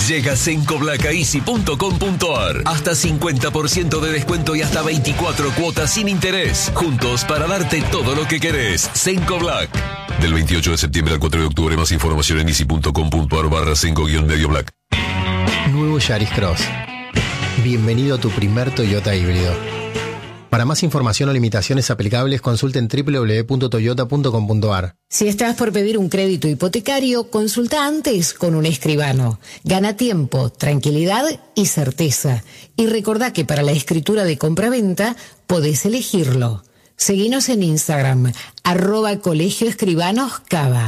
Llega Sencoblac a easy.com.ar. Hasta 50% de descuento y hasta 24 cuotas sin interés. Juntos para darte todo lo que querés. Sencoblac. Del 28 de septiembre al 4 de octubre. Más información en easy.com.ar/Senco-Medio Black. Nuevo Yaris Cross. Bienvenido a tu primer Toyota híbrido. Para más información o limitaciones aplicables, consulten www.toyota.com.ar. Si estás por pedir un crédito hipotecario, consulta antes con un escribano. Gana tiempo, tranquilidad y certeza. Y recordá que para la escritura de compraventa podés elegirlo. Seguinos en Instagram, @colegioescribanoscava.